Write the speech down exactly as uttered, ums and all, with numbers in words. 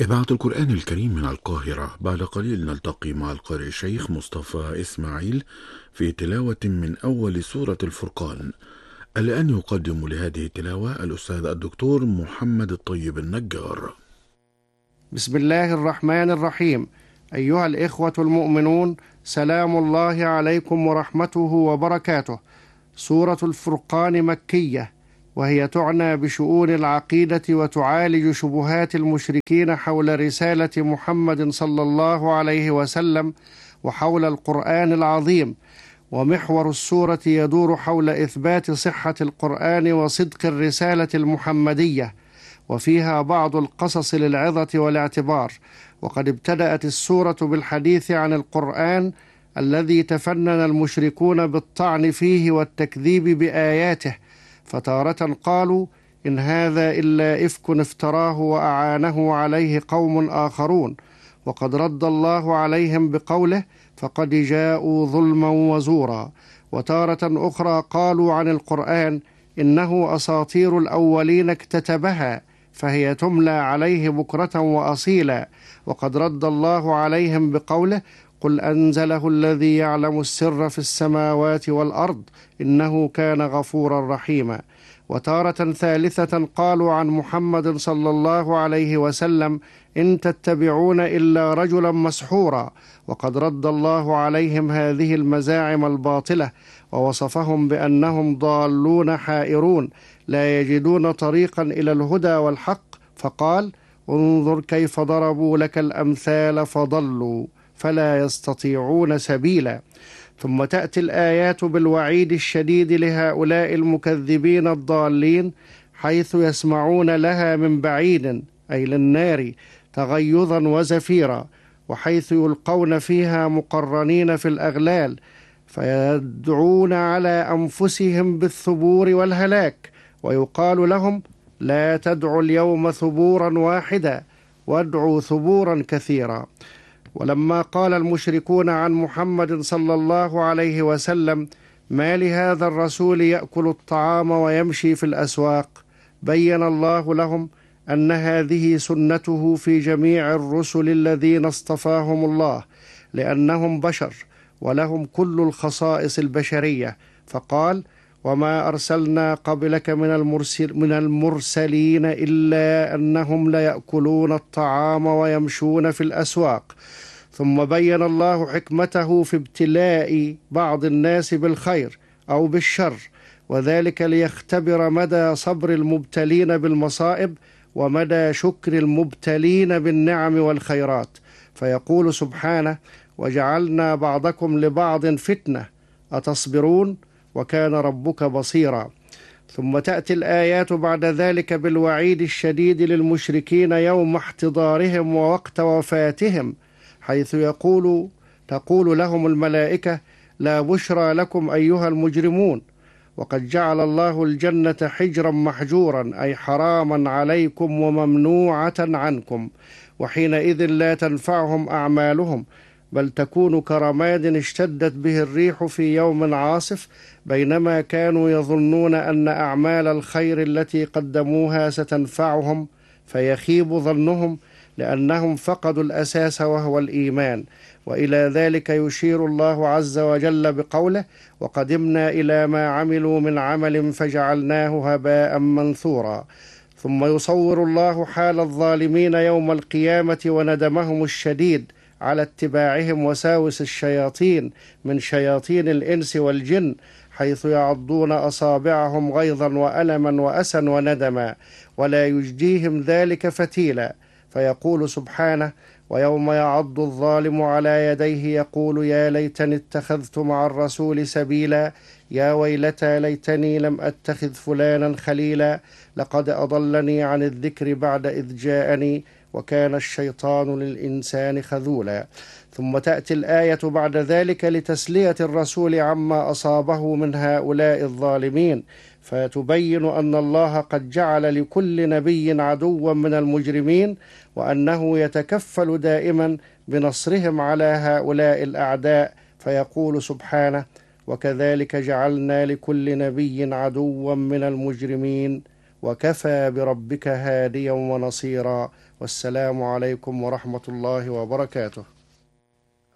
إذاعة القرآن الكريم من القاهرة. بعد قليل نلتقي مع القارئ الشيخ مصطفى إسماعيل في تلاوة من أول سورة الفرقان. الآن يقدم لهذه التلاوة الأستاذ الدكتور محمد الطيب النجار. بسم الله الرحمن الرحيم. أيها الإخوة المؤمنون، سلام الله عليكم ورحمته وبركاته. سورة الفرقان مكية، وهي تعنى بشؤون العقيدة وتعالج شبهات المشركين حول رسالة محمد صلى الله عليه وسلم وحول القرآن العظيم. ومحور السورة يدور حول إثبات صحة القرآن وصدق الرسالة المحمدية، وفيها بعض القصص للعظة والاعتبار. وقد ابتدأت السورة بالحديث عن القرآن الذي تفنن المشركون بالطعن فيه والتكذيب بآياته، فتارة قالوا إن هذا إلا إفك افتراه وأعانه عليه قوم آخرون، وقد رد الله عليهم بقوله فقد جاءوا ظلما وزورا. وتارة أخرى قالوا عن القرآن إنه أساطير الأولين اكتتبها فهي تملى عليه بكرة وأصيلا، وقد رد الله عليهم بقوله قل أنزله الذي يعلم السر في السماوات والأرض إنه كان غفورا رحيما. وتارة ثالثة قالوا عن محمد صلى الله عليه وسلم إن تتبعون إلا رجلا مسحورا، وقد رد الله عليهم هذه المزاعم الباطلة ووصفهم بأنهم ضالون حائرون لا يجدون طريقا إلى الهدى والحق، فقال انظر كيف ضربوا لك الأمثال فضلوا فلا يستطيعون سبيلا. ثم تأتي الآيات بالوعيد الشديد لهؤلاء المكذبين الضالين، حيث يسمعون لها من بعيد أي للنار تغيظا وزفيرا، وحيث يلقون فيها مقرنين في الأغلال فيدعون على أنفسهم بالثبور والهلاك، ويقال لهم لا تدعوا اليوم ثبورا واحدا وادعوا ثبورا كثيرا. ولما قال المشركون عن محمد صلى الله عليه وسلم ما لهذا الرسول يأكل الطعام ويمشي في الأسواق، بين الله لهم أن هذه سنته في جميع الرسل الذين اصطفاهم الله، لأنهم بشر ولهم كل الخصائص البشرية، فقال وما أرسلنا قبلك من, المرسل من المرسلين إلا أنهم ليأكلون الطعام ويمشون في الأسواق. ثم بين الله حكمته في ابتلاء بعض الناس بالخير أو بالشر، وذلك ليختبر مدى صبر المبتلين بالمصائب ومدى شكر المبتلين بالنعم والخيرات، فيقول سبحانه وجعلنا بعضكم لبعض فتنة أتصبرون وكان ربك بصيرا. ثم تأتي الآيات بعد ذلك بالوعيد الشديد للمشركين يوم احتضارهم ووقت وفاتهم، حيث يقول تقول لهم الملائكة لا بشرى لكم أيها المجرمون، وقد جعل الله الجنة حجرا محجورا أي حراما عليكم وممنوعة عنكم، وحينئذ لا تنفعهم أعمالهم بل تكون كرماد اشتدت به الريح في يوم عاصف، بينما كانوا يظنون أن أعمال الخير التي قدموها ستنفعهم، فيخيب ظنهم لأنهم فقدوا الأساس وهو الإيمان. وإلى ذلك يشير الله عز وجل بقوله وقدمنا إلى ما عملوا من عمل فجعلناه هباء منثورا. ثم يصور الله حال الظالمين يوم القيامة وندمهم الشديد على اتباعهم وساوس الشياطين من شياطين الإنس والجن، حيث يعضون أصابعهم غيظا وألما وأسا وندما، ولا يجديهم ذلك فتيلا. فيقول سبحانه ويوم يعض الظالم على يديه يقول يا ليتني اتخذت مع الرسول سبيلا، يا ويلتى ليتني لم أتخذ فلانا خليلا، لقد أضلني عن الذكر بعد إذ جاءني وكان الشيطان للإنسان خذولا. ثم تأتي الآية بعد ذلك لتسلية الرسول عما أصابه من هؤلاء الظالمين، فتبين أن الله قد جعل لكل نبي عدوا من المجرمين، وأنه يتكفل دائما بنصرهم على هؤلاء الأعداء، فيقول سبحانه وكذلك جعلنا لكل نبي عدوا من المجرمين وكفى بربك هاديا ونصيرا. والسلام عليكم ورحمة الله وبركاته.